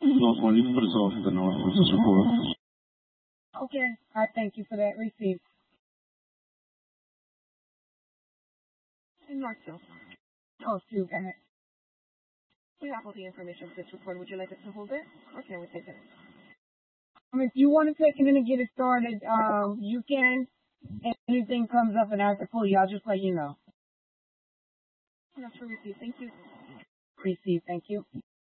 Well, you can put us off the no office report. Okay, I thank you for that receipt. And Markville, Oh, shoot, and we have all the information for this report. Would you like us to hold it, or can we take it? if you want to take it in and get it started, you can. If anything comes up and I have to pull you, I'll just let you know. That's for receipt. Thank you. Receipt, thank you.